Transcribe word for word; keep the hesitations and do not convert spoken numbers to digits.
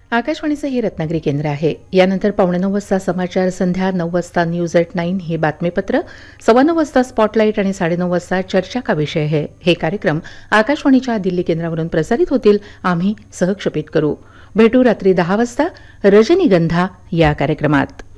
आकाशवाणीचं हे रत्नागिरी केंद्र आहे. यानंतर पावणे नऊ वाजता समाचार संध्या, नऊ वाजता न्यूज एट नाईन हे बातमीपत्र, सव्वा नऊ वाजता स्पॉटलाईट आणि साडेनऊ वाजता चर्चा का विषय है हे कार्यक्रम आकाशवाणीच्या दिल्ली केंद्रावरून प्रसारित होतील. आम्ही सहक्षेपित करू. भेटू रात्री दहा वाजता रजनीगंधा या कार्यक्रमात.